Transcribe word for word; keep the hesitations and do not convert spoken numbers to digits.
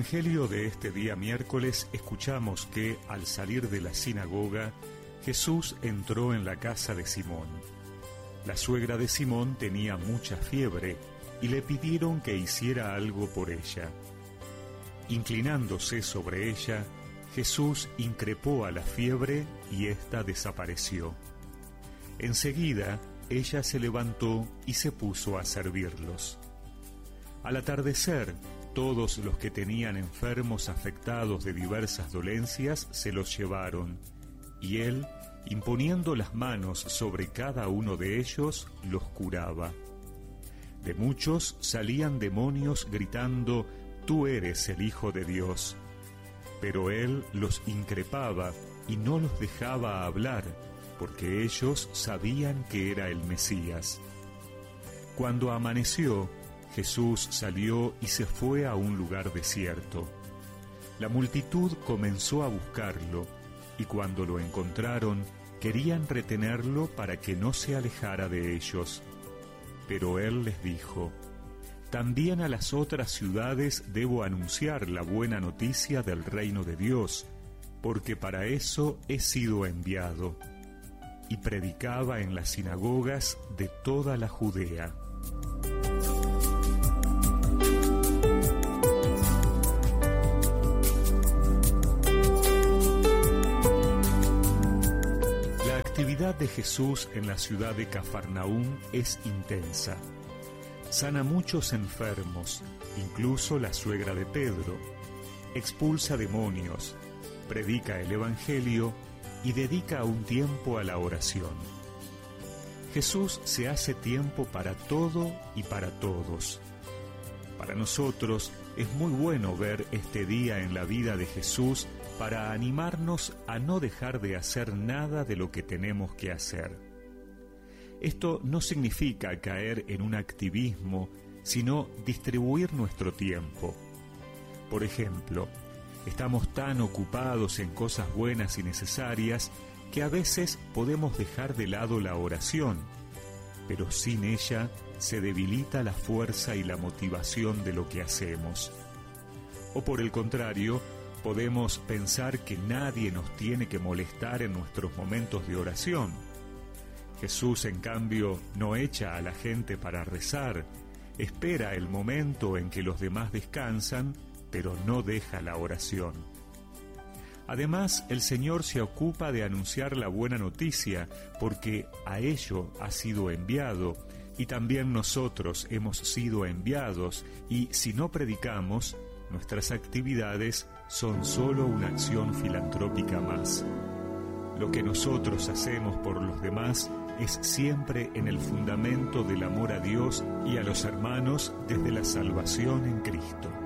Evangelio de este día miércoles escuchamos que, al salir de la sinagoga, Jesús entró en la casa de Simón. La suegra de Simón tenía mucha fiebre y le pidieron que hiciera algo por ella. Inclinándose sobre ella, Jesús increpó a la fiebre y ésta desapareció. Enseguida, ella se levantó y se puso a servirlos. Al atardecer, todos los que tenían enfermos afectados de diversas dolencias se los llevaron, y él, imponiendo las manos sobre cada uno de ellos, los curaba. De muchos salían demonios gritando: «Tú eres el Hijo de Dios». Pero él los increpaba y no los dejaba hablar, porque ellos sabían que era el Mesías. Cuando amaneció, Jesús salió y se fue a un lugar desierto. La multitud comenzó a buscarlo, y cuando lo encontraron, querían retenerlo para que no se alejara de ellos. Pero él les dijo: «También a las otras ciudades debo anunciar la buena noticia del reino de Dios, porque para eso he sido enviado». Y predicaba en las sinagogas de toda la Judea. La actividad de Jesús en la ciudad de Cafarnaúm es intensa. Sana a muchos enfermos, incluso la suegra de Pedro, expulsa demonios, predica el Evangelio y dedica un tiempo a la oración. Jesús se hace tiempo para todo y para todos. Para nosotros es muy bueno ver este día en la vida de Jesús para animarnos a no dejar de hacer nada de lo que tenemos que hacer. Esto no significa caer en un activismo, sino distribuir nuestro tiempo. Por ejemplo, estamos tan ocupados en cosas buenas y necesarias que a veces podemos dejar de lado la oración, pero sin ella se debilita la fuerza y la motivación de lo que hacemos. O por el contrario, podemos pensar que nadie nos tiene que molestar en nuestros momentos de oración. Jesús, en cambio, no echa a la gente para rezar, espera el momento en que los demás descansan, pero no deja la oración. Además, el Señor se ocupa de anunciar la buena noticia, porque a ello ha sido enviado, y también nosotros hemos sido enviados, y si no predicamos, nuestras actividades son solo una acción filantrópica más. Lo que nosotros hacemos por los demás es siempre en el fundamento del amor a Dios y a los hermanos desde la salvación en Cristo.